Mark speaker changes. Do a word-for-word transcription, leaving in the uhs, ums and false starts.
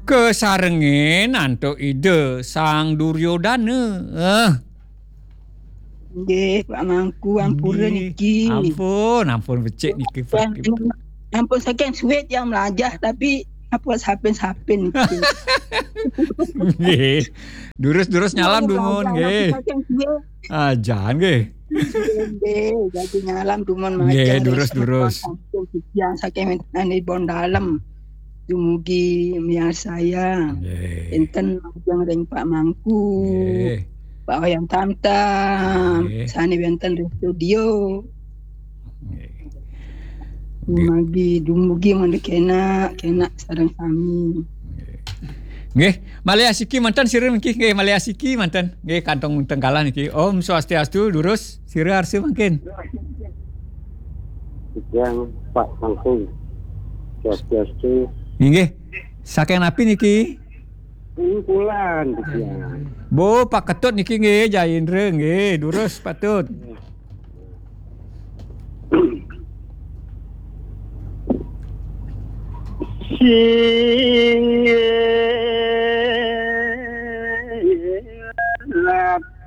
Speaker 1: Kesarengen antuk ide Sang Duryodana. Eh.
Speaker 2: Nggih, Pak Mangku ampura niki.
Speaker 1: Ampun, ampun becik niki Pak.
Speaker 2: Ampun saking suwit yang melajah tapi apa sapen-sapen niki.
Speaker 1: Nggih. Durus-durus nyalam dumun nggih. Ajan nggih.
Speaker 2: Nggih, jadi nyalam dumun
Speaker 1: Nggih, durus-durus.
Speaker 2: Yang saking ane bon dalem. Dumugi miar saya. Enten yang ring Pak Mangku.
Speaker 1: Nggih.
Speaker 2: Pak Wayang Tamtam, sane wonten di studio. Dumugi dumugi mandi kena kena sareng sami.
Speaker 1: Nggih, maliasiki mantan sireu niki nggih maliasiki mantan. Nggih kantong tengkalan niki. Om Swastiastu durus sireu arsi mangkin.
Speaker 3: Yang Pak Mangku. Swastiastu.
Speaker 1: Nggih. Saking napi niki?
Speaker 3: Kumpulan
Speaker 1: Bu, Pak Ketut niki nggih Jaindra nggih, durus patut.
Speaker 3: Si